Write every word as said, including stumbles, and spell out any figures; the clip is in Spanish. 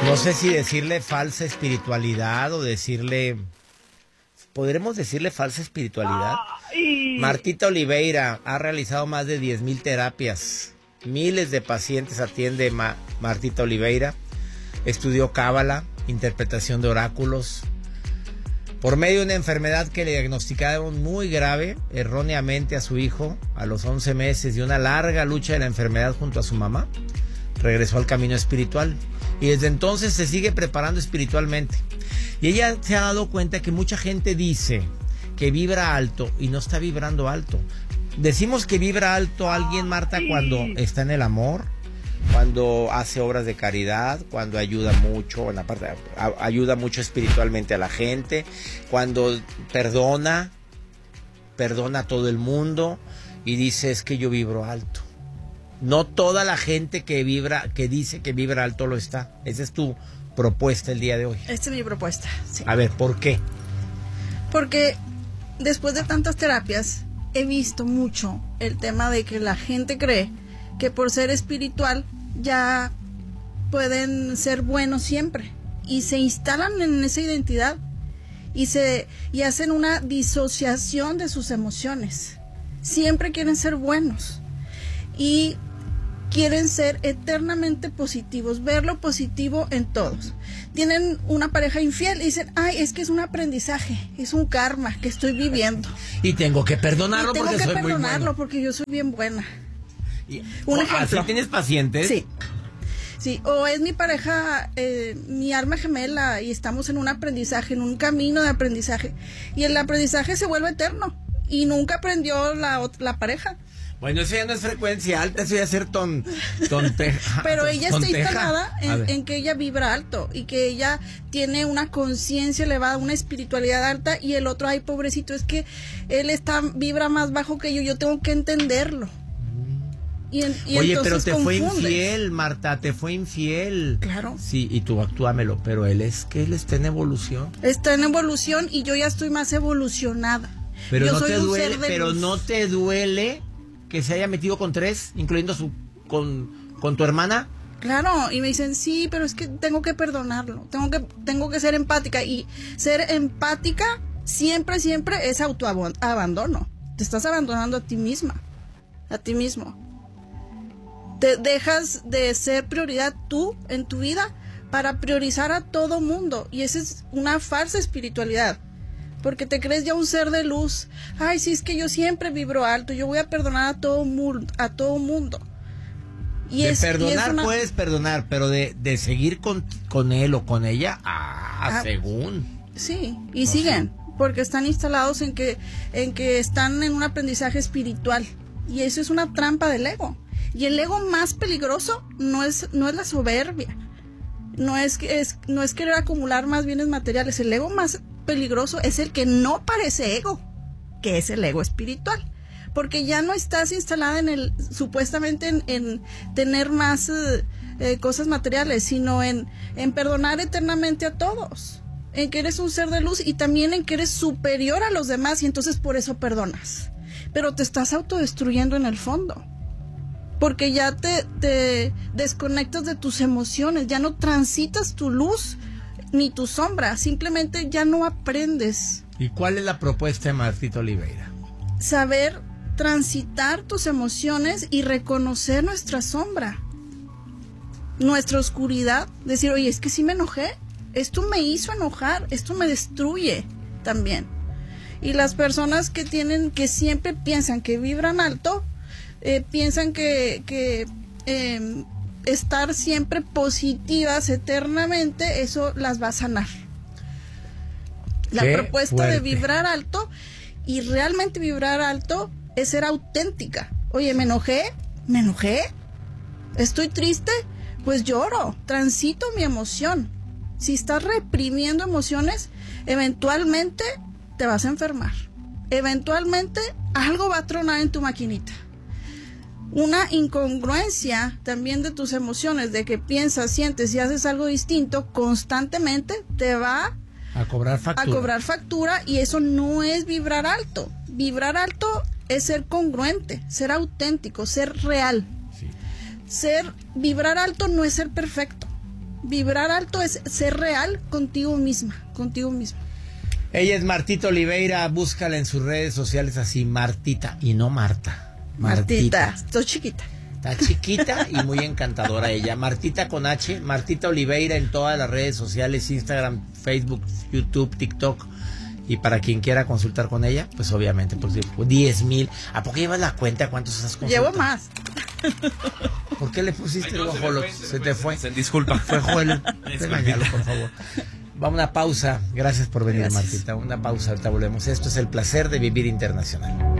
No sé si decirle falsa espiritualidad o decirle... ¿Podremos decirle falsa espiritualidad? Ay. Martita Oliveira ha realizado más de diez mil terapias. Miles de pacientes atiende Ma- Martita Oliveira. Estudió cábala, interpretación de oráculos. Por medio de una enfermedad que le diagnosticaron muy grave, erróneamente a su hijo, a los once meses, de una larga lucha de la enfermedad junto a su mamá, regresó al camino espiritual. Y desde entonces se sigue preparando espiritualmente. Y ella se ha dado cuenta que mucha gente dice que vibra alto y no está vibrando alto. Decimos que vibra alto a alguien, Marta, cuando está en el amor, cuando hace obras de caridad, cuando ayuda mucho, en la parte, a, ayuda mucho espiritualmente a la gente, cuando perdona, perdona a todo el mundo y dice, es que yo vibro alto. No toda la gente que vibra, que dice que vibra alto lo está. Esa es tu propuesta el día de hoy. Esta es mi propuesta, sí. A ver, ¿por qué? Porque después de tantas terapias he visto mucho el tema de que la gente cree que por ser espiritual ya pueden ser buenos siempre y se instalan en esa identidad y se y hacen una disociación de sus emociones. Siempre quieren ser buenos y quieren ser eternamente positivos, ver lo positivo en todos. Tienen una pareja infiel y dicen, ay, es que es un aprendizaje, es un karma que estoy viviendo. Y tengo que perdonarlo y tengo porque que soy muy perdonarlo bueno. porque yo soy bien buena. Y, Un oh, ejemplo. ¿así tienes pacientes? Sí. Sí, o es mi pareja, eh, mi alma gemela y estamos en un aprendizaje, en un camino de aprendizaje. Y el aprendizaje se vuelve eterno y nunca aprendió la, la pareja. Bueno, eso ya no es frecuencia alta, eso ya es ser ton, tonteja. Pero ella está tonteja. instalada en, en que ella vibra alto y que ella tiene una conciencia elevada, una espiritualidad alta y el otro, ay, pobrecito, es que él está vibra más bajo que yo, yo tengo que entenderlo. Y en, y Oye, pero te confunde. fue infiel, Marta, te fue infiel. Claro. Sí, y tú actúamelo, pero él es que él está en evolución. Está en evolución y yo ya estoy más evolucionada. Pero yo no soy te un duele, ser de pero luz. no te duele que se haya metido con tres, incluyendo su con, con tu hermana. Claro, y me dicen, sí, pero es que tengo que perdonarlo, tengo que, tengo que ser empática. Y ser empática siempre, siempre es autoabandono. Te estás abandonando a ti misma, a ti mismo. Te dejas de ser prioridad tú en tu vida para priorizar a todo mundo. Y esa es una falsa espiritualidad. Porque te crees ya un ser de luz. Ay, sí, es que yo siempre vibro alto. Yo voy a perdonar a todo mundo. A todo mundo. Y de es, perdonar y es una... puedes perdonar, pero de, de seguir con, con él o con ella, ah, Ah, según. Sí, y No siguen. sé. Porque están instalados en que, en que están en un aprendizaje espiritual. Y eso es una trampa del ego. Y el ego más peligroso no es, no es la soberbia. No es, es, no es querer acumular más bienes materiales. El ego más peligroso es el que no parece ego, que es el ego espiritual, porque ya no estás instalada en el, supuestamente en, en tener más eh, eh, cosas materiales, sino en, en perdonar eternamente a todos, en que eres un ser de luz y también en que eres superior a los demás y entonces por eso perdonas, pero te estás autodestruyendo en el fondo. Porque ya te, te desconectas de tus emociones, ya no transitas tu luz ni tu sombra, simplemente ya no aprendes. ¿Y cuál es la propuesta de Martita Oliveira? Saber transitar tus emociones y reconocer nuestra sombra, nuestra oscuridad, decir, oye, es que sí me enojé, esto me hizo enojar, esto me destruye también. Y las personas que tienen, que siempre piensan que vibran alto, eh, piensan que, que eh, estar siempre positivas eternamente, eso las va a sanar. La Qué propuesta fuerte. de vibrar alto y realmente vibrar alto es ser auténtica. Oye, me enojé, me enojé, estoy triste, pues lloro, transito mi emoción. Si estás reprimiendo emociones, eventualmente te vas a enfermar. Eventualmente algo va a tronar en tu maquinita. Una incongruencia también de tus emociones, de que piensas, sientes y haces algo distinto constantemente, te va A cobrar factura. a cobrar factura y eso no es vibrar alto. Vibrar alto es ser congruente, ser auténtico, ser real. Sí. Ser, vibrar alto no es ser perfecto. Vibrar alto es ser real contigo misma, contigo mismo. Ella es Martita Oliveira, búscala en sus redes sociales así, Martita, y no Marta. Martita, Martita. Estoy chiquita. Está chiquita y muy encantadora ella. Martita con H, Martita Oliveira en todas las redes sociales, Instagram, Facebook, YouTube, TikTok. Y para quien quiera consultar con ella, pues obviamente, pues diez mil. ¿A poco llevas la cuenta? ¿Cuántos has consultado? Llevo más. ¿Por qué le pusiste el guajolo? Se, se te fue. Se disculpa. Fue Joel. Regáñalo, por favor. Va una pausa. Gracias por venir, Gracias. Martita. Una pausa, ahorita volvemos. Esto es El Placer de Vivir Internacional.